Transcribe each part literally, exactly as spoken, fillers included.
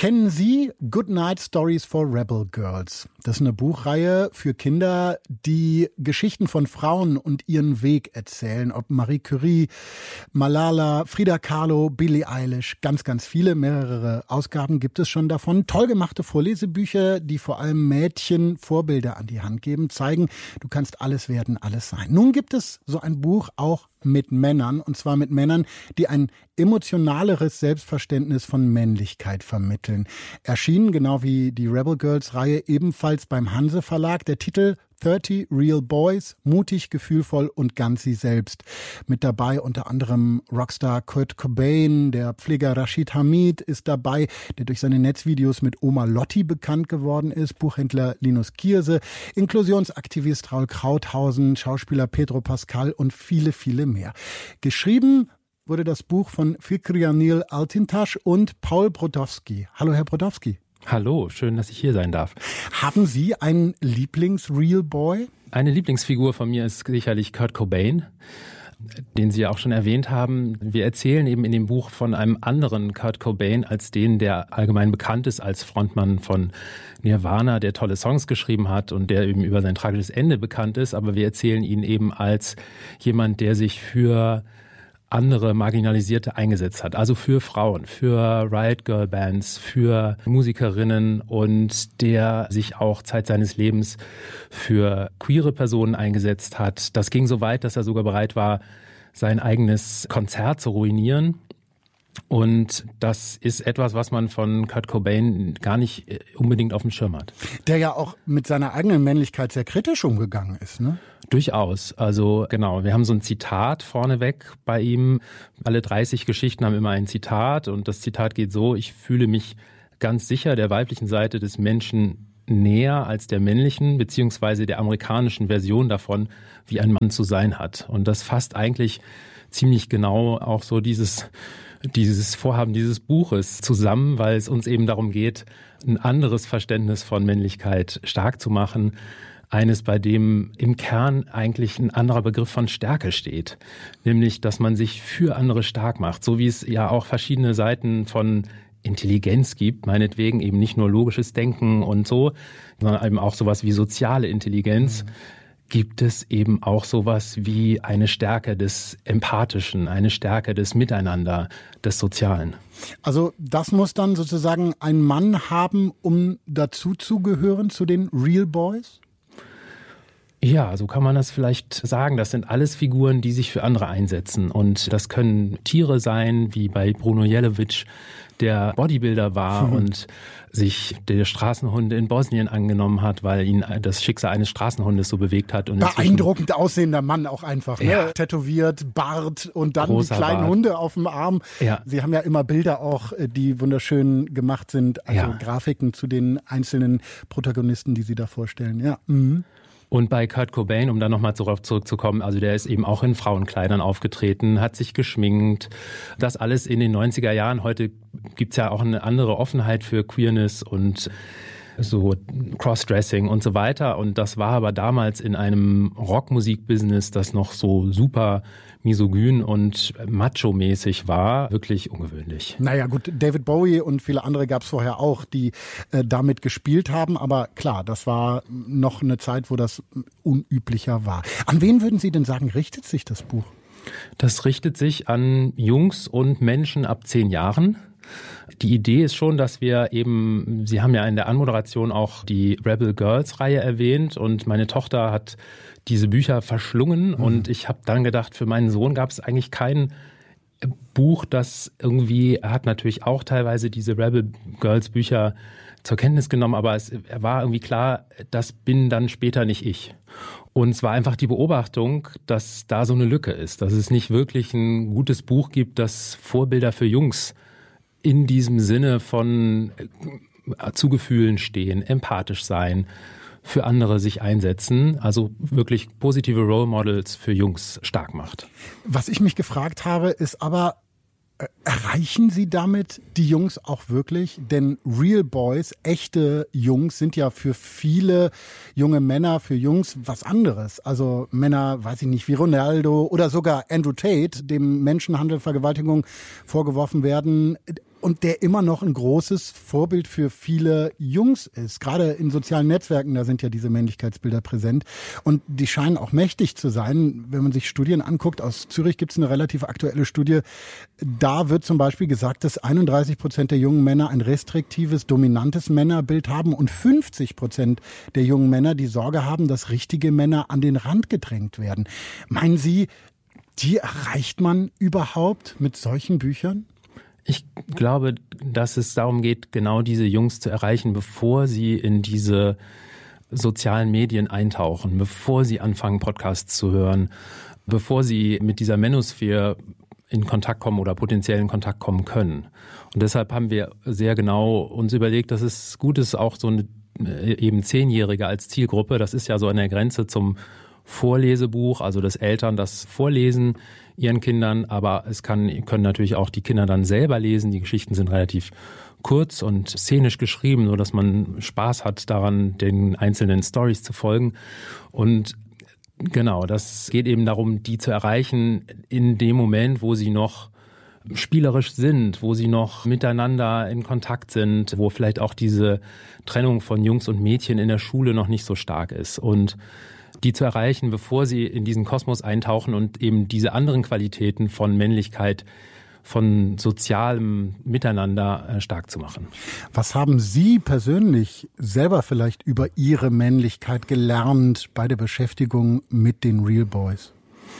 Kennen Sie Good Night Stories for Rebel Girls? Das ist eine Buchreihe für Kinder, die Geschichten von Frauen und ihren Weg erzählen. Ob Marie Curie, Malala, Frida Kahlo, Billie Eilish, ganz, ganz viele, mehrere Ausgaben gibt es schon davon. Toll gemachte Vorlesebücher, die vor allem Mädchen Vorbilder an die Hand geben, zeigen, du kannst alles werden, alles sein. Nun gibt es so ein Buch auch mit Männern, und zwar mit Männern, die ein emotionaleres Selbstverständnis von Männlichkeit vermitteln. Erschienen, genau wie die Rebel Girls Reihe, ebenfalls beim Hanse Verlag. Der Titel thirty Real Boys, mutig, gefühlvoll und ganz sie selbst. Mit dabei unter anderem Rockstar Kurt Cobain, der Pfleger Rashid Hamid ist dabei, der durch seine Netzvideos mit Oma Lotti bekannt geworden ist, Buchhändler Linus Gierse, Inklusionsaktivist Raul Krauthausen, Schauspieler Pedro Pascal und viele, viele mehr. Geschrieben wurde das Buch von Fikrianil Altintasch und Paul Brodowski. Hallo, Herr Brodowski. Hallo, schön, dass ich hier sein darf. Haben Sie einen Lieblings-Real Boy? Eine Lieblingsfigur von mir ist sicherlich Kurt Cobain, den Sie ja auch schon erwähnt haben. Wir erzählen eben in dem Buch von einem anderen Kurt Cobain als den, der allgemein bekannt ist als Frontmann von Nirvana, der tolle Songs geschrieben hat und der eben über sein tragisches Ende bekannt ist. Aber wir erzählen ihn eben als jemand, der sich für andere Marginalisierte eingesetzt hat. Also für Frauen, für Riot Girl Bands, für Musikerinnen und der sich auch Zeit seines Lebens für queere Personen eingesetzt hat. Das ging so weit, dass er sogar bereit war, sein eigenes Konzert zu ruinieren. Und das ist etwas, was man von Kurt Cobain gar nicht unbedingt auf dem Schirm hat. Der ja auch mit seiner eigenen Männlichkeit sehr kritisch umgegangen ist, ne? Durchaus. Also genau, wir haben so ein Zitat vorneweg bei ihm. Alle dreißig Geschichten haben immer ein Zitat und das Zitat geht so: Ich fühle mich ganz sicher der weiblichen Seite des Menschen näher als der männlichen, beziehungsweise der amerikanischen Version davon, wie ein Mann zu sein hat. Und das fasst eigentlich ziemlich genau auch so dieses dieses Vorhaben dieses Buches zusammen, weil es uns eben darum geht, ein anderes Verständnis von Männlichkeit stark zu machen. Eines, bei dem im Kern eigentlich ein anderer Begriff von Stärke steht. Nämlich, dass man sich für andere stark macht. So wie es ja auch verschiedene Seiten von Intelligenz gibt, meinetwegen eben nicht nur logisches Denken und so, sondern eben auch sowas wie soziale Intelligenz. Mhm. Gibt es eben auch sowas wie eine Stärke des Empathischen, eine Stärke des Miteinander, des Sozialen. Also das muss dann sozusagen ein Mann haben, um dazuzugehören zu den Real Boys? Ja, so kann man das vielleicht sagen. Das sind alles Figuren, die sich für andere einsetzen. Und das können Tiere sein, wie bei Bruno Jelowitsch, der Bodybuilder war mhm. und sich der Straßenhunde in Bosnien angenommen hat, weil ihn das Schicksal eines Straßenhundes so bewegt hat. Und beeindruckend aussehender Mann auch einfach, ja. ne? Tätowiert, Bart und dann Großer die kleinen Bart. Hunde auf dem Arm. Ja. Sie haben ja immer Bilder auch, die wunderschön gemacht sind, also ja. Grafiken zu den einzelnen Protagonisten, die Sie da vorstellen. Ja. Mhm. Und bei Kurt Cobain, um da nochmal zurückzukommen, also der ist eben auch in Frauenkleidern aufgetreten, hat sich geschminkt. Das alles in den neunziger Jahren. Heute gibt's ja auch eine andere Offenheit für Queerness und so Crossdressing und so weiter. Und das war aber damals in einem Rockmusikbusiness, das noch so super misogyn und macho-mäßig war, wirklich ungewöhnlich. Naja gut, David Bowie und viele andere gab es vorher auch, die äh, damit gespielt haben. Aber klar, das war noch eine Zeit, wo das unüblicher war. An wen würden Sie denn sagen, richtet sich das Buch? Das richtet sich an Jungs und Menschen ab zehn Jahren. Die Idee ist schon, dass wir eben, Sie haben ja in der Anmoderation auch die Rebel Girls Reihe erwähnt und meine Tochter hat diese Bücher verschlungen mhm. und ich habe dann gedacht, für meinen Sohn gab es eigentlich kein Buch, das irgendwie, er hat natürlich auch teilweise diese Rebel Girls Bücher zur Kenntnis genommen, aber es war irgendwie klar, das bin dann später nicht ich. Und es war einfach die Beobachtung, dass da so eine Lücke ist, dass es nicht wirklich ein gutes Buch gibt, das Vorbilder für Jungs in diesem Sinne von zu Gefühlen stehen, empathisch sein, für andere sich einsetzen, also wirklich positive Role Models für Jungs stark macht. Was ich mich gefragt habe, ist aber, äh, erreichen Sie damit die Jungs auch wirklich? Denn Real Boys, echte Jungs, sind ja für viele junge Männer, für Jungs was anderes. Also Männer, weiß ich nicht, wie Ronaldo oder sogar Andrew Tate, dem Menschenhandel, Vergewaltigung vorgeworfen werden. und der immer noch ein großes Vorbild für viele Jungs ist. Gerade in sozialen Netzwerken, da sind ja diese Männlichkeitsbilder präsent und die scheinen auch mächtig zu sein. Wenn man sich Studien anguckt, aus Zürich gibt es eine relativ aktuelle Studie, da wird zum Beispiel gesagt, dass einunddreißig Prozent der jungen Männer ein restriktives, dominantes Männerbild haben und fünfzig Prozent der jungen Männer die Sorge haben, dass richtige Männer an den Rand gedrängt werden. Meinen Sie, die erreicht man überhaupt mit solchen Büchern? Ich glaube, dass es darum geht, genau diese Jungs zu erreichen, bevor sie in diese sozialen Medien eintauchen, bevor sie anfangen, Podcasts zu hören, bevor sie mit dieser Manosphere in Kontakt kommen oder potenziell in Kontakt kommen können. Und deshalb haben wir sehr genau uns überlegt, dass es gut ist, auch so eine eben Zehnjährige als Zielgruppe, das ist ja so an der Grenze zum Vorlesebuch, also dass Eltern das vorlesen ihren Kindern, aber es kann, können natürlich auch die Kinder dann selber lesen. Die Geschichten sind relativ kurz und szenisch geschrieben, so dass man Spaß hat daran, den einzelnen Storys zu folgen. Und genau, das geht eben darum, die zu erreichen in dem Moment, wo sie noch spielerisch sind, wo sie noch miteinander in Kontakt sind, wo vielleicht auch diese Trennung von Jungs und Mädchen in der Schule noch nicht so stark ist. Und die zu erreichen, bevor sie in diesen Kosmos eintauchen und eben diese anderen Qualitäten von Männlichkeit, von sozialem Miteinander stark zu machen. Was haben Sie persönlich selber vielleicht über Ihre Männlichkeit gelernt bei der Beschäftigung mit den Real Boys?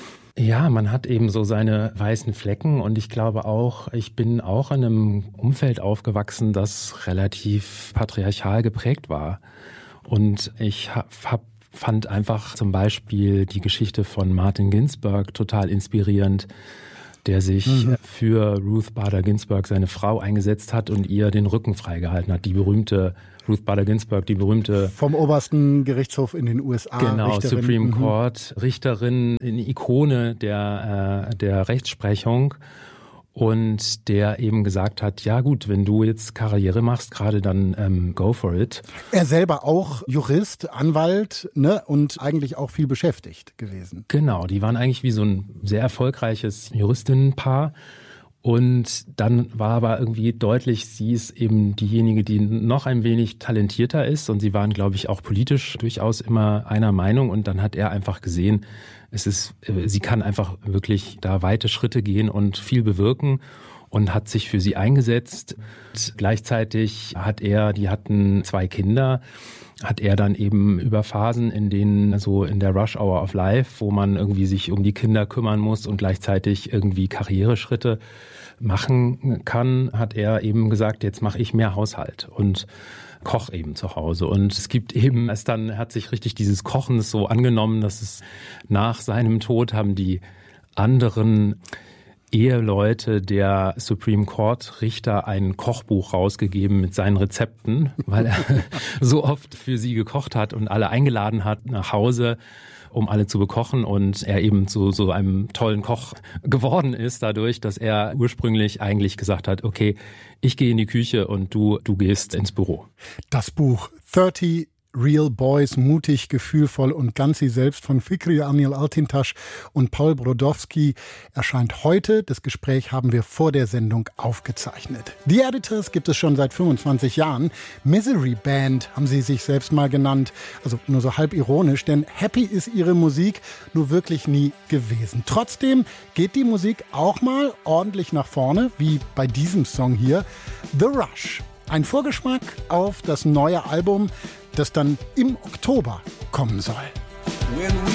Ja, man hat eben so seine weißen Flecken und ich glaube auch, ich bin auch in einem Umfeld aufgewachsen, das relativ patriarchal geprägt war. Und ich habe hab fand einfach zum Beispiel die Geschichte von Martin Ginsburg total inspirierend, der sich mhm. für Ruth Bader Ginsburg, seine Frau, eingesetzt hat und ihr den Rücken freigehalten hat. Die berühmte Ruth Bader Ginsburg, die berühmte... Vom obersten Gerichtshof in den U S A. Genau, Richterin. Supreme mhm. Court, Richterin, eine Ikone der, äh, der Rechtsprechung. Und der eben gesagt hat, ja gut, wenn du jetzt Karriere machst, gerade dann ähm, go for it. Er selber auch Jurist, Anwalt, ne, und eigentlich auch viel beschäftigt gewesen. Genau, die waren eigentlich wie so ein sehr erfolgreiches Juristinnenpaar. Und dann war aber irgendwie deutlich, sie ist eben diejenige, die noch ein wenig talentierter ist. Und sie waren, glaube ich, auch politisch durchaus immer einer Meinung. Und dann hat er einfach gesehen, es ist, sie kann einfach wirklich da weite Schritte gehen und viel bewirken und hat sich für sie eingesetzt. Und gleichzeitig hat er, die hatten zwei Kinder, hat er dann eben über Phasen, in denen so in der Rush Hour of Life, wo man irgendwie sich um die Kinder kümmern muss und gleichzeitig irgendwie Karriereschritte machen kann, hat er eben gesagt, jetzt mache ich mehr Haushalt und koch eben zu Hause. Und es gibt eben, es dann hat sich richtig dieses Kochen so angenommen, dass es nach seinem Tod haben die anderen Eheleute der Supreme Court Richter ein Kochbuch rausgegeben mit seinen Rezepten, weil er so oft für sie gekocht hat und alle eingeladen hat nach Hause, um alle zu bekochen und er eben zu so einem tollen Koch geworden ist dadurch, dass er ursprünglich eigentlich gesagt hat, okay, ich gehe in die Küche und du du gehst ins Büro. Das Buch dreißig Real Boys, mutig, gefühlvoll und ganz sie selbst von Fikri Anil Altintasch und Paul Brodowski erscheint heute. Das Gespräch haben wir vor der Sendung aufgezeichnet. Die Editors gibt es schon seit fünfundzwanzig Jahren. Misery Band haben sie sich selbst mal genannt. Also nur so halb ironisch, denn happy ist ihre Musik nur wirklich nie gewesen. Trotzdem geht die Musik auch mal ordentlich nach vorne, wie bei diesem Song hier, The Rush. Ein Vorgeschmack auf das neue Album, das dann im Oktober kommen soll.